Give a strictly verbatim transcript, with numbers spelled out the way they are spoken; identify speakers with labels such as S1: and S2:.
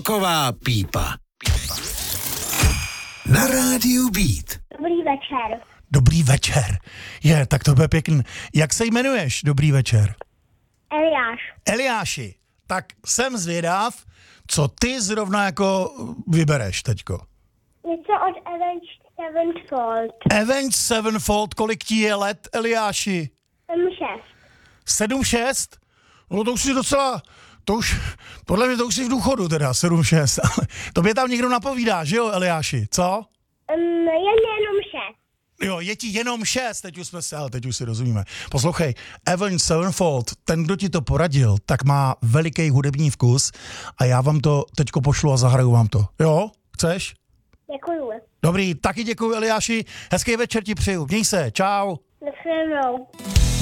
S1: Roková pípa. Na rádiu Beat.
S2: Dobrý večer.
S3: Dobrý večer. Je, tak to bude pěkný. Jak se jmenuješ? Dobrý večer.
S2: Eliáš.
S3: Eliáši, tak jsem zvědav, co ty zrovna jako vybereš teďko.
S2: Něco od Avenged Sevenfold.
S3: Avenged Sevenfold, kolik ti je let, Eliáši?
S2: Jsem šest.
S3: sedm šest? No to už si docela, to už, podle mě to už si v důchodu teda, sedm šest. Ale tobě tam někdo napovídá, že jo, Eliáši, co?
S2: Um, jen jenom šest.
S3: Jo, je ti jenom šest, teď už jsme se, ale teď už si rozumíme. Poslouchej, Avenged Sevenfold, ten, kdo ti to poradil, tak má veliký hudební vkus a já vám to teďko pošlu a zahraju vám to. Jo? Chceš?
S2: Děkuju.
S3: Dobrý, taky děkuji, Eliáši. Hezký večer ti přeju. Měj se, čau.
S2: Nashledanou.